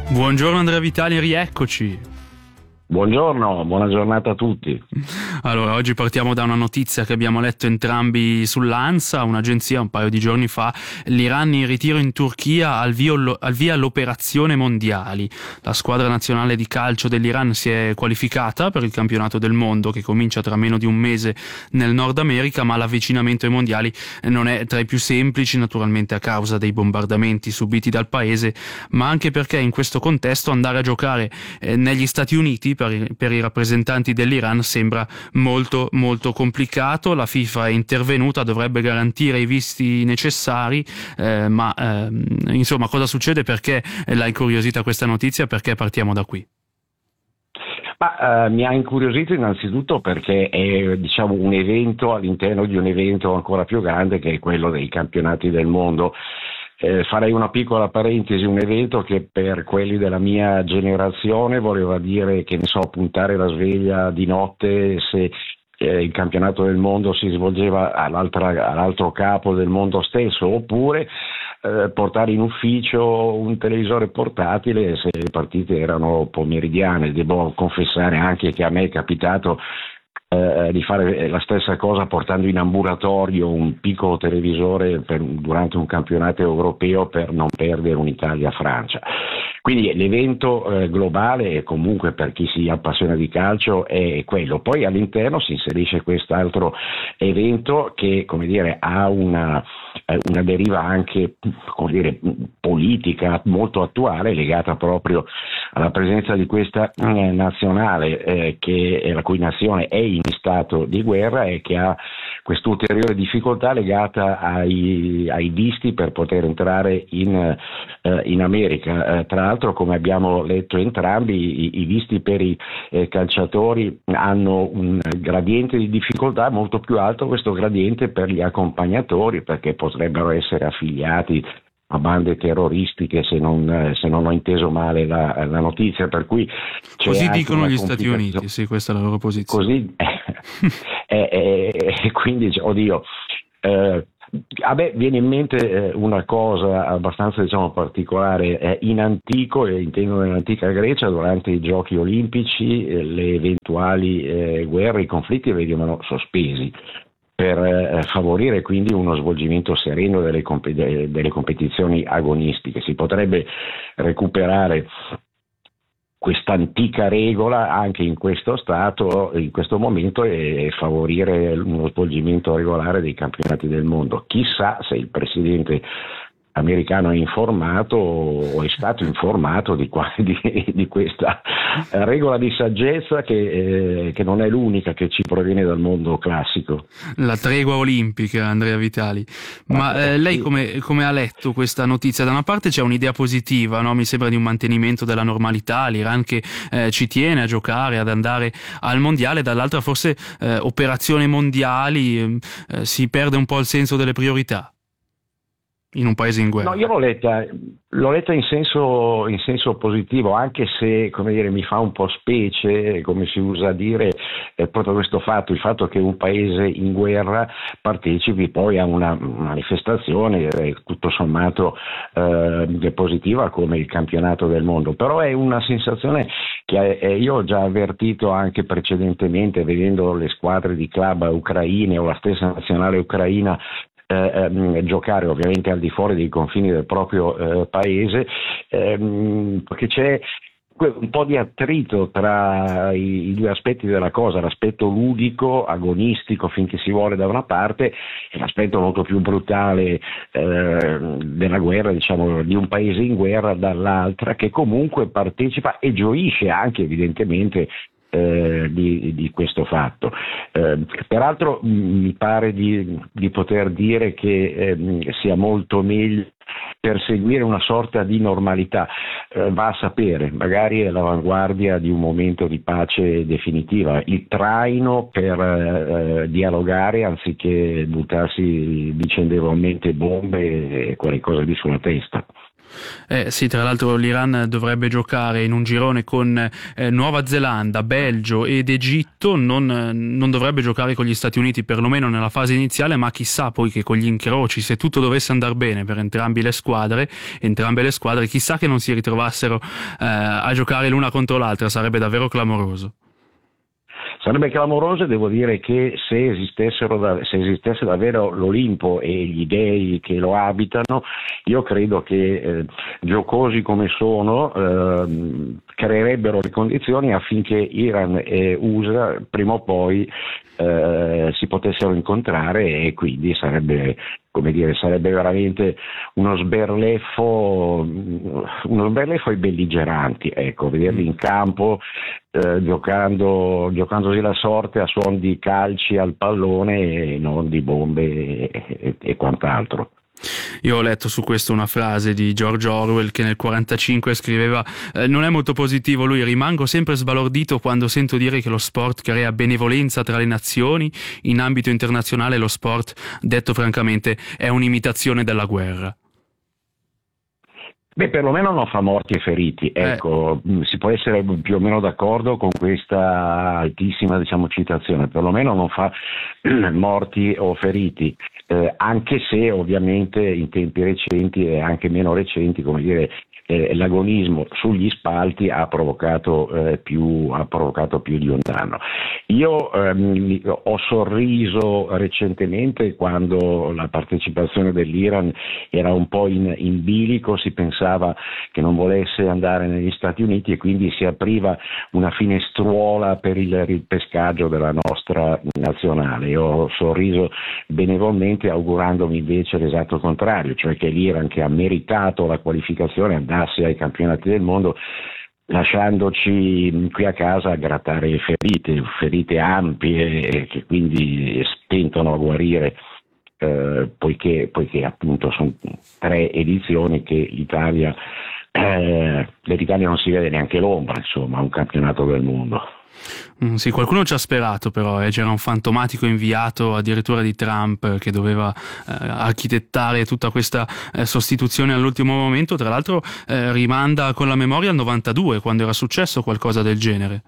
Buongiorno Andrea Vitali, rieccoci. Buongiorno, buona giornata a tutti. Allora, oggi partiamo da una notizia che abbiamo letto entrambi sull'ANSA, un'agenzia un paio di giorni fa. L'Iran in ritiro in Turchia al via all'operazione Mondiali. La squadra nazionale di calcio dell'Iran si è qualificata per il campionato del mondo che comincia tra meno di un mese nel Nord America, ma l'avvicinamento ai mondiali non è tra i più semplici, naturalmente a causa dei bombardamenti subiti dal paese, ma anche perché in questo contesto andare a giocare negli Stati Uniti per i rappresentanti dell'Iran sembra molto molto complicato. La FIFA è intervenuta, dovrebbe garantire i visti necessari, ma insomma, cosa succede? Perché l'ha incuriosita questa notizia? Perché partiamo da qui? Mi ha incuriosito innanzitutto perché è, diciamo, un evento all'interno di un evento ancora più grande, che è quello dei campionati del mondo. Farei una piccola parentesi: un evento che per quelli della mia generazione voleva dire, che ne so, puntare la sveglia di notte se il campionato del mondo si svolgeva all'altro capo del mondo stesso, oppure portare in ufficio un televisore portatile se le partite erano pomeridiane. Devo confessare anche che a me è capitato di fare la stessa cosa portando in ambulatorio un piccolo televisore durante un campionato europeo per non perdere un'Italia-Francia. Quindi l'evento globale, e comunque per chi si appassiona di calcio, è quello. Poi all'interno si inserisce quest'altro evento che, come dire, ha una deriva anche, come dire, politica molto attuale, legata proprio alla presenza di questa nazionale la cui nazione è in stato di guerra e che ha quest'ulteriore difficoltà legata ai visti per poter entrare in America. Tra l'altro, come abbiamo letto entrambi, i visti per i calciatori hanno un gradiente di difficoltà molto più alto, questo gradiente per gli accompagnatori, perché potrebbero essere affiliati a bande terroristiche, se non ho inteso male la notizia, per cui così dicono gli Stati Uniti, sì, questa è la loro posizione. Così quindi, oddio, a me viene in mente una cosa abbastanza, diciamo, particolare. In antico, e intendo nell'antica Grecia, durante i giochi olimpici, le eventuali guerre, i conflitti venivano sospesi per favorire quindi uno svolgimento sereno delle competizioni agonistiche. Si potrebbe recuperare questa antica regola anche in questo momento, e favorire uno svolgimento regolare dei campionati del mondo. Chissà se il presidente americano è informato o è stato informato di questa regola di saggezza che non è l'unica che ci proviene dal mondo classico. La tregua olimpica, Andrea Vitali. Ma lei come ha letto questa notizia? Da una parte c'è un'idea positiva, no? Mi sembra, di un mantenimento della normalità, l'Iran che ci tiene a giocare, ad andare al mondiale, dall'altra forse operazioni mondiali, si perde un po' il senso delle priorità in un paese in guerra. No, io l'ho letta in senso positivo, anche se, come dire, mi fa un po' specie, come si usa a dire, proprio questo fatto, il fatto che un paese in guerra partecipi poi a una manifestazione tutto sommato positiva come il campionato del mondo. Però è una sensazione che io ho già avvertito anche precedentemente, vedendo le squadre di club ucraine o la stessa nazionale ucraina giocare ovviamente al di fuori dei confini del proprio paese, perché c'è un po' di attrito tra i due aspetti della cosa: l'aspetto ludico, agonistico finché si vuole da una parte, e l'aspetto molto più brutale della guerra, diciamo, di un paese in guerra dall'altra, che comunque partecipa e gioisce anche evidentemente di questo fatto. Peraltro mi pare di poter dire che sia molto meglio perseguire una sorta di normalità, va a sapere, magari è l'avanguardia di un momento di pace definitiva, il traino per dialogare anziché buttarsi vicendevolmente bombe e quelle cose lì sulla testa. Sì, tra l'altro l'Iran dovrebbe giocare in un girone con Nuova Zelanda, Belgio ed Egitto, non dovrebbe giocare con gli Stati Uniti perlomeno nella fase iniziale, ma chissà poi che con gli incroci, se tutto dovesse andare bene per entrambe le squadre, chissà che non si ritrovassero a giocare l'una contro l'altra, sarebbe davvero clamoroso. Sarebbe clamoroso, e devo dire che se esistesse davvero l'Olimpo e gli dei che lo abitano, io credo che giocosi come sono creerebbero le condizioni affinché Iran e USA prima o poi si potessero incontrare, e quindi sarebbe veramente uno sberleffo ai belligeranti, ecco, vederli in campo giocandosi la sorte a suon di calci al pallone e non di bombe e quant'altro. Io ho letto su questo una frase di George Orwell che nel 1945 scriveva non è molto positivo lui: rimango sempre sbalordito quando sento dire che lo sport crea benevolenza tra le nazioni. In ambito internazionale lo sport, detto francamente, è un'imitazione della guerra. Beh, perlomeno non fa morti e feriti, ecco, si può essere più o meno d'accordo con questa altissima, citazione, perlomeno non fa morti o feriti, anche se ovviamente in tempi recenti e anche meno recenti, l'agonismo sugli spalti ha provocato più di un danno. Io ho sorriso recentemente quando la partecipazione dell'Iran era un po' in bilico, si pensava che non volesse andare negli Stati Uniti e quindi si apriva una finestruola per il ripescaggio della nostra nazionale. Io ho sorriso benevolmente, augurandomi invece l'esatto contrario, cioè che l'Iran, che ha meritato la qualificazione, andasse ai campionati del mondo, lasciandoci qui a casa a grattare ferite ampie che quindi stentano a guarire, poiché appunto sono 3 edizioni che l'Italia non si vede neanche l'ombra, insomma, un campionato del mondo. Sì, qualcuno ci ha sperato, però c'era un fantomatico inviato addirittura di Trump che doveva architettare tutta questa sostituzione all'ultimo momento. Tra l'altro rimanda con la memoria al 92, quando era successo qualcosa del genere.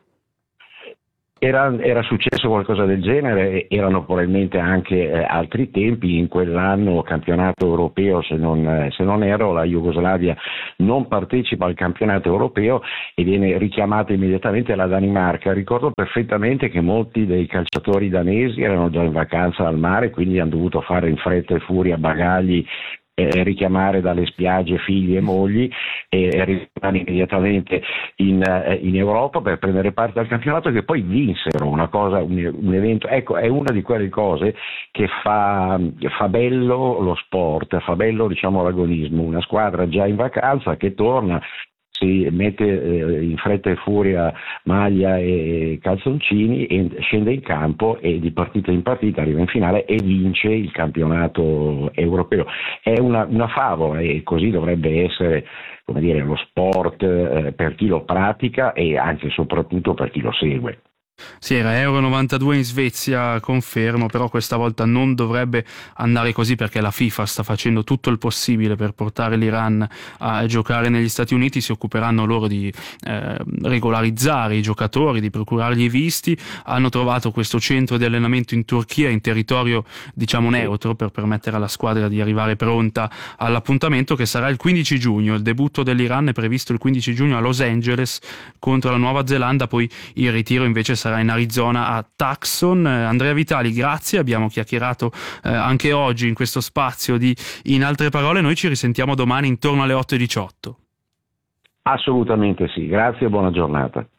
Era successo qualcosa del genere, erano probabilmente anche altri tempi. In quell'anno campionato europeo, se non erro, la Jugoslavia non partecipa al campionato europeo e viene richiamata immediatamente la Danimarca. Ricordo perfettamente che molti dei calciatori danesi erano già in vacanza al mare, quindi hanno dovuto fare in fretta e furia bagagli, richiamare dalle spiagge figli e mogli e ritornare immediatamente in Europa per prendere parte al campionato, che poi vinsero un evento. Ecco, è una di quelle cose che fa bello lo sport, fa bello l'agonismo, una squadra già in vacanza che torna, si mette in fretta e furia maglia e calzoncini e scende in campo e di partita in partita arriva in finale e vince il campionato europeo. È una favola, e così dovrebbe essere, lo sport per chi lo pratica e anche e soprattutto per chi lo segue. Sì, era Euro 92 in Svezia, confermo, però questa volta non dovrebbe andare così, perché la FIFA sta facendo tutto il possibile per portare l'Iran a giocare negli Stati Uniti. Si occuperanno loro di regolarizzare i giocatori, di procurargli i visti. Hanno trovato questo centro di allenamento in Turchia, in territorio neutro, per permettere alla squadra di arrivare pronta all'appuntamento, che sarà il 15 giugno. Il debutto dell'Iran è previsto il 15 giugno a Los Angeles contro la Nuova Zelanda, poi il ritiro invece sarà in Arizona a Tucson. Andrea Vitali, grazie, abbiamo chiacchierato anche oggi in questo spazio di In Altre Parole. Noi ci risentiamo domani intorno alle 8:18. Assolutamente sì, grazie e buona giornata.